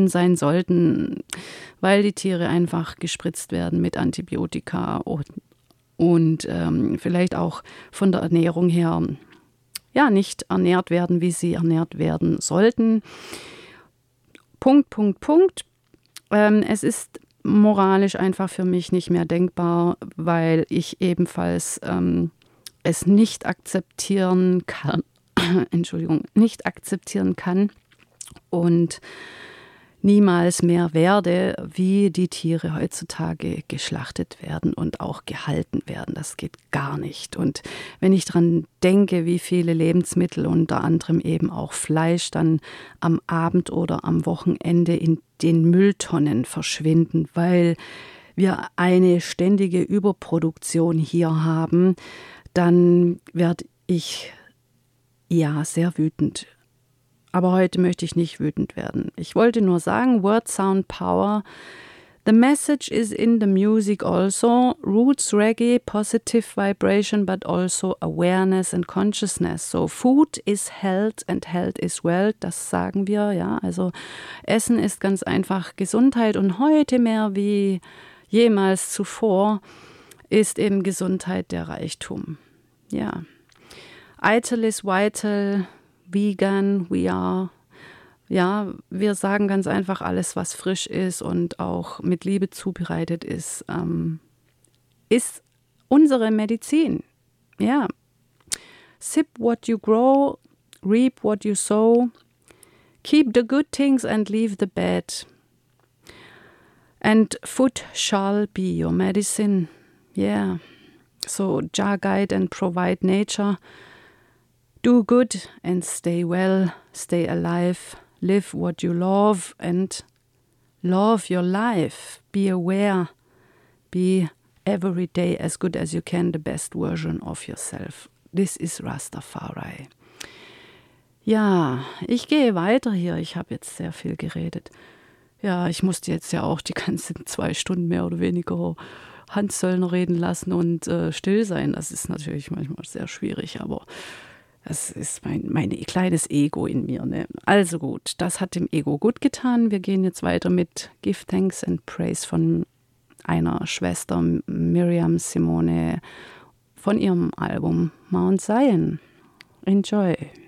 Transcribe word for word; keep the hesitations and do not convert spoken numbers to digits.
drin sein sollten, weil die Tiere einfach gespritzt werden mit Antibiotika und, und ähm, vielleicht auch von der Ernährung her ja, nicht ernährt werden, wie sie ernährt werden sollten. Punkt, Punkt, Punkt. Ähm, es ist moralisch einfach für mich nicht mehr denkbar, weil ich ebenfalls ähm, es nicht akzeptieren kann, Entschuldigung, nicht akzeptieren kann und niemals mehr werde, wie die Tiere heutzutage geschlachtet werden und auch gehalten werden. Das geht gar nicht. Und wenn ich daran denke, wie viele Lebensmittel, unter anderem eben auch Fleisch, dann am Abend oder am Wochenende in den Mülltonnen verschwinden, weil wir eine ständige Überproduktion hier haben, dann werde ich ja sehr wütend. Aber heute möchte ich nicht wütend werden. Ich wollte nur sagen, Word Sound Power. The message is in the music also. Roots Reggae, positive vibration, but also awareness and consciousness. So food is health and health is wealth. Das sagen wir, ja. Also Essen ist ganz einfach Gesundheit und heute mehr wie jemals zuvor ist eben Gesundheit der Reichtum. Ja. Ital is vital. Vegan, we are, ja, wir sagen ganz einfach, alles, was frisch ist und auch mit Liebe zubereitet ist, ähm, ist unsere Medizin. Ja. Sip what you grow, reap what you sow, keep the good things and leave the bad. And food shall be your medicine. Yeah. So, Jah guide and provide nature. Do good and stay well, stay alive, live what you love and love your life. Be aware, be every day as good as you can, the best version of yourself. This is Rastafari. Ja, ich gehe weiter hier. Ich habe jetzt sehr viel geredet. Ja, ich musste jetzt ja auch die ganzen zwei Stunden mehr oder weniger Handzöllner reden lassen und äh, still sein. Das ist natürlich manchmal sehr schwierig, aber das ist mein, mein kleines Ego in mir. Ne? Also gut, das hat dem Ego gut getan. Wir gehen jetzt weiter mit Give Thanks and Praise von einer Schwester, Miriam Simone, von ihrem Album Mount Zion. Enjoy.